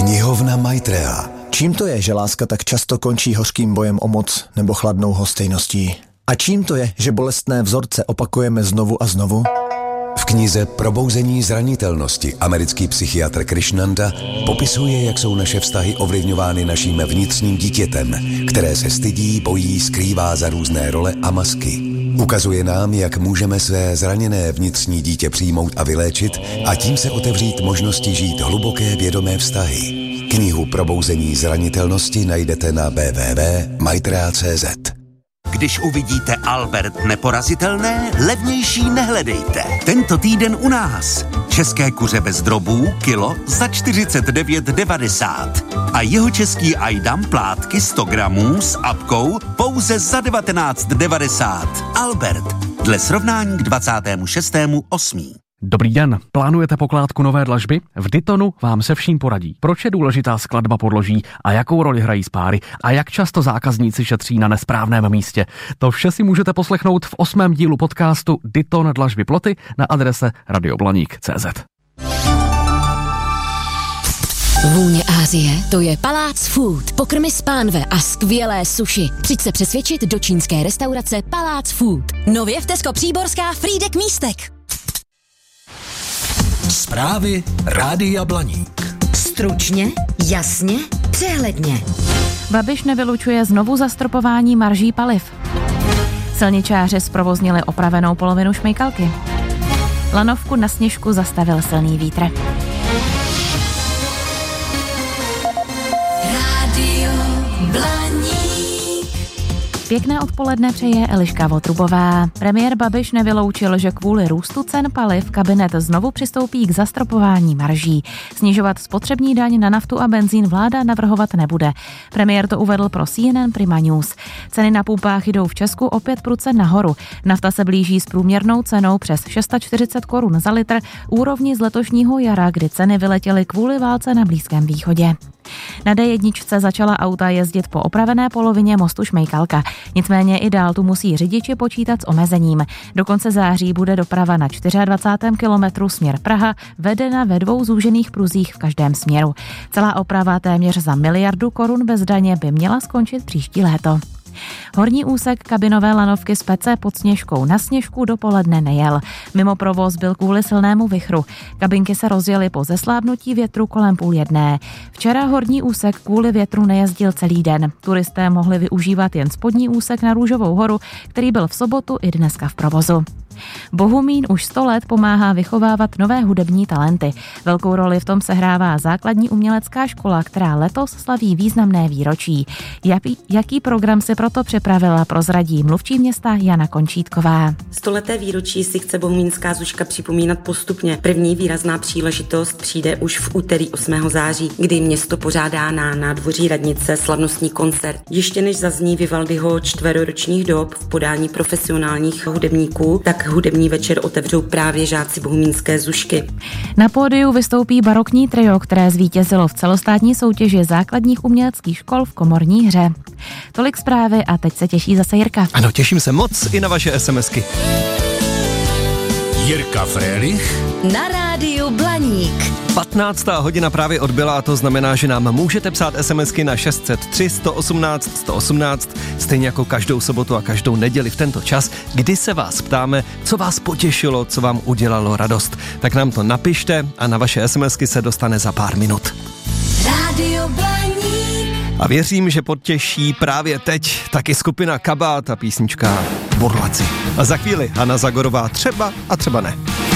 Knihovna Maitreya. Čím to je, že láska tak často končí hořkým bojem o moc nebo chladnou lhostejností? A čím to je, že bolestné vzorce opakujeme znovu a znovu? V knize Probouzení zranitelnosti americký psychiatr Krishnanda popisuje, jak jsou naše vztahy ovlivňovány naším vnitřním dítětem, které se stydí, bojí, skrývá za různé role a masky. Ukazuje nám, jak můžeme své zraněné vnitřní dítě přijmout a vyléčit a tím se otevřít možnosti žít hluboké vědomé vztahy. Knihu Probouzení zranitelnosti najdete na www.maitreya.cz. Když uvidíte Albert neporazitelné, levnější nehledejte. Tento týden u nás. České kuře bez drobů, kilo za 49,90. A jeho český ajdam plátky 100 gramů s apkou pouze za 19,90. Albert. Dle srovnání k 26.8. Dobrý den, plánujete pokládku nové dlažby? V Ditonu vám se vším poradí. Proč je důležitá skladba podloží a jakou roli hrají spáry a jak často zákazníci šetří na nesprávném místě. To vše si můžete poslechnout v 8. dílu podcastu Diton dlažby ploty na adrese radioblaník.cz. Vůně Asie, to je Palác Food. Pokrmy z pánve a skvělé sushi. Přijď se přesvědčit do čínské restaurace Palác Food. Nově v Tesco Příborská Frýdek Místek. Zprávy Rádia Blaník. Stručně, jasně, přehledně. Babiš nevylučuje znovu zastropování marží paliv. Silničáři zprovoznili opravenou polovinu šmejkalky. Lanovku na Sněžku zastavil silný vítr. Rádio Blaník. Pěkné odpoledne přeje Eliška Votrubová. Premiér Babiš nevyloučil, že kvůli růstu cen paliv kabinet znovu přistoupí k zastropování marží. Snižovat spotřební daň na naftu a benzín vláda navrhovat nebude. Premiér to uvedl pro CNN Prima News. Ceny na pumpách jdou v Česku o 5% nahoru. Nafta se blíží s průměrnou cenou přes 640 korun za litr, úrovni z letošního jara, kdy ceny vyletěly kvůli válce na Blízkém východě. Na D1 začala auta jezdit po opravené polovině mostu Šmejkalka. Nicméně i dál tu musí řidiči počítat s omezením. Do konce září bude doprava na 24. kilometru směr Praha vedena ve 2 zúžených pruzích v každém směru. Celá oprava téměř za 1 miliardu korun bez daně by měla skončit příští léto. Horní úsek kabinové lanovky z Pece pod Sněžkou na Sněžku dopoledne nejel. Mimo provoz byl kvůli silnému vichru. Kabinky se rozjely po zeslábnutí větru kolem 12:30. Včera horní úsek kvůli větru nejezdil celý den. Turisté mohli využívat jen spodní úsek na Růžovou horu, který byl v sobotu i dneska v provozu. Bohumín už 100 let pomáhá vychovávat nové hudební talenty. Velkou roli v tom sehrává základní umělecká škola, která letos slaví významné výročí. Jaký program si proto připravila, prozradí mluvčí města Jana Končítková. 100leté výročí si chce bohumínská Zuška připomínat postupně. První výrazná příležitost přijde už v úterý 8. září, kdy město pořádá na nádvoří radnice slavnostní koncert. Ještě než zazní Vivaldiho 4ročních dob v podání profesionálních hudebníků, tak hudební večer otevřou právě žáci bohumínské Zušky. Na pódiu vystoupí barokní trio, které zvítězilo v celostátní soutěži základních uměleckých škol v komorní hře. Tolik zprávy a teď se těší zase Jirka. Ano, těším se moc i na vaše SMSky. Jirka Frélich Na rádiu Blaník. 15. hodina právě odbyla a to znamená, že nám můžete psát SMSky na 603 118 118, stejně jako každou sobotu a každou neděli v tento čas, kdy se vás ptáme, co vás potěšilo, co vám udělalo radost. Tak nám to napište a na vaše SMSky se dostane za pár minut. Rádio Blaník. A věřím, že potěší právě teď taky skupina Kabát a písnička Burlaci. A za chvíli Hana Zagorová třeba a třeba ne.